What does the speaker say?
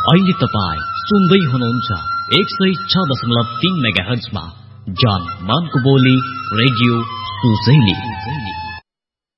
अहिले तपाईँ सुन्दै हुनुहुन्छ 106.3 मेगाहर्जमा जान मानको बोली रेडियो सुजैली।